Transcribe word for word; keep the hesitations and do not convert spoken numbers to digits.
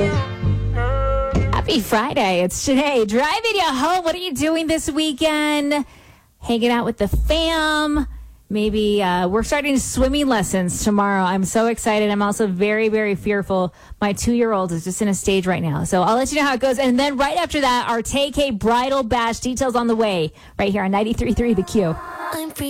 Happy Friday. It's today. Driving you home. What are you doing this weekend? Hanging out with the fam. Maybe uh, we're starting swimming lessons tomorrow. I'm so excited. I'm also very, very fearful. My two-year-old is just in a stage right now. So I'll let you know how it goes. And then right after that, our Tay K Bridal Bash. Details on the way right here on ninety-three point three The Q. I'm free.